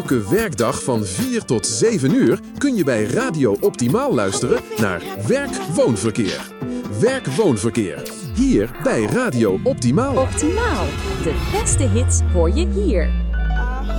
Elke werkdag van 4 tot 7 uur kun je bij Radio Optimaal luisteren naar Werk-Woonverkeer. Werk-Woonverkeer. Hier bij Radio Optimaal. Optimaal. De beste hits hoor je hier.